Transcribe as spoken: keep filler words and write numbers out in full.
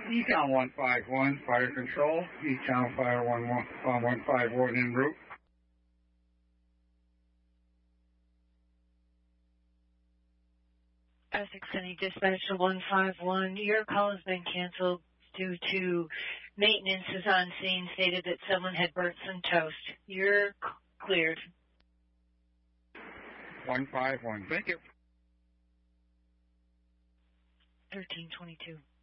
E-Town one five one, Fire Control. E-Town Fire one one five one en route. Essex City Dispatch to one five one. Your call has been canceled due to maintenance is on scene, stated that someone had burnt some toast. You're c- cleared. one five one. Thank you. thirteen twenty-two.